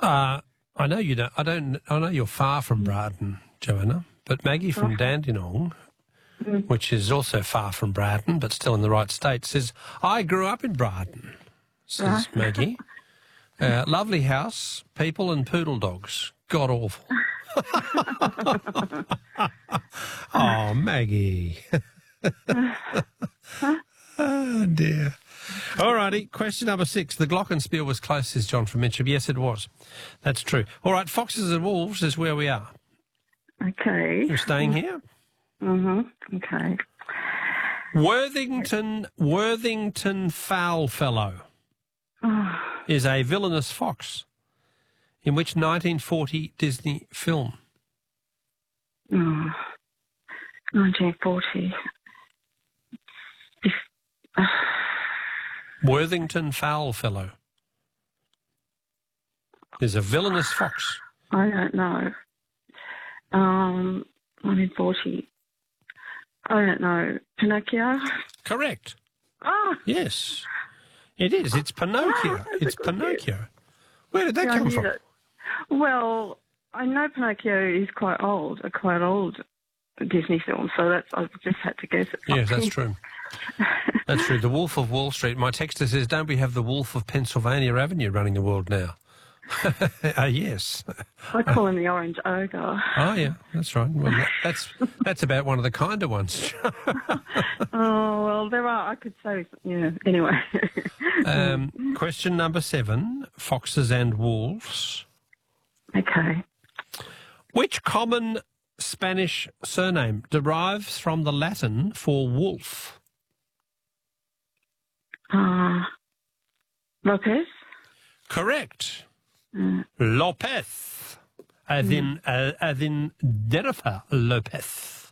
I know you don't. I know you're far from Brighton, Joanna. But Maggie from Dandenong, which is also far from Brighton, but still in the right state, says, "I grew up in Brighton," says Maggie. Lovely house, people and poodle dogs. God awful. Oh, Maggie. Oh, dear. All righty, question number 6. The Glockenspiel was close, says John from Mitcham. Yes, it was. That's true. All right, Foxes and Wolves is where we are. Okay. You're staying here? Mm-hmm. Okay. Worthington Foulfellow is a villainous fox. In which 1940 Disney film? 1940. Worthington Foulfellow is a villainous fox. I don't know. 1940. I don't know. Pinocchio? Correct. Oh. Yes, it is. It's Pinocchio. It's Pinocchio. Where did that come from? Well, I know Pinocchio is quite old, a quite old Disney film, so I just had to guess it. Yes, that's true. That's true. The Wolf of Wall Street. My texter says, don't we have the Wolf of Pennsylvania Avenue running the world now? Yes. I call him the Orange Ogre. Oh, yeah, that's right. Well, that's about one of the kinder ones. Oh, well, there are. I could say, anyway. Question number 7, Foxes and Wolves. Okay. Which common Spanish surname derives from the Latin for wolf? Lopez? Correct. Lopez, as in Jennifer Lopez.